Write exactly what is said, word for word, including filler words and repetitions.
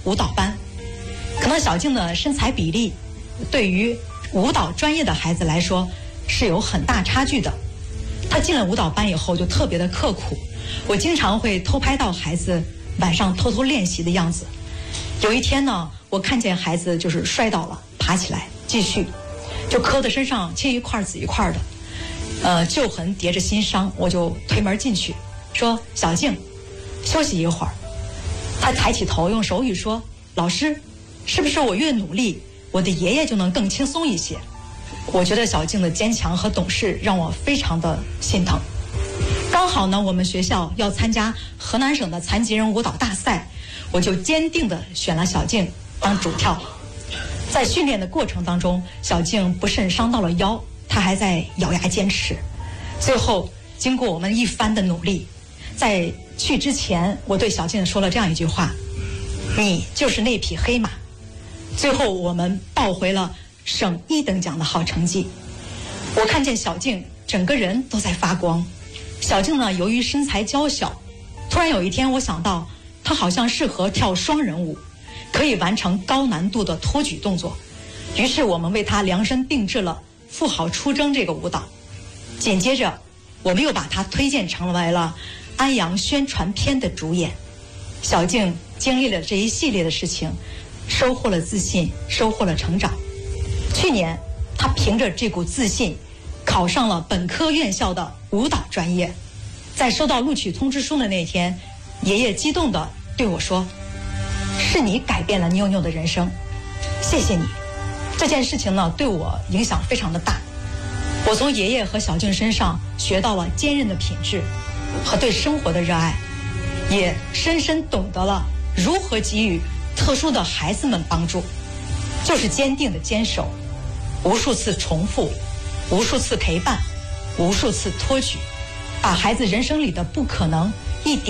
舞蹈班。可能小静的身材比例对于舞蹈专业的孩子来说是有很大差距的。她进了舞蹈班以后就特别的刻苦，我经常会偷拍到孩子晚上偷偷练习的样子。有一天呢，我看见孩子就是摔倒了，爬起来继续，就磕的身上青一块紫一块的，呃，旧痕叠着新伤。我就推门进去说：“小静，休息一会儿。”她抬起头用手语说：“老师，是不是我越努力，我的爷爷就能更轻松一些？”我觉得小静的坚强和懂事让我非常的心疼。刚好呢，我们学校要参加河南省的残疾人舞蹈大赛，我就坚定地选了小静当主跳。在训练的过程当中，小静不慎伤到了腰，她还在咬牙坚持。最后经过我们一番的努力，在去之前我对小静说了这样一句话：你就是那匹黑马。最后我们抱回了省一等奖的好成绩。我看见小静整个人都在发光。小静呢，由于身材娇小，突然有一天我想到她好像适合跳双人舞，可以完成高难度的托举动作。于是我们为她量身定制了《富豪出征》这个舞蹈。紧接着我们又把她推荐成为了安阳宣传片的主演。小静经历了这一系列的事情，收获了自信，收获了成长。去年她凭着这股自信考上了本科院校的舞蹈专业。在收到录取通知书的那天，爷爷激动地对我说：“是你改变了妞妞的人生，谢谢你。”这件事情呢，对我影响非常的大。我从爷爷和小静身上学到了坚韧的品质和对生活的热爱，也深深懂得了如何给予特殊的孩子们帮助，就是坚定的坚守，无数次重复，无数次陪伴，无数次托举，把孩子人生里的不可能一点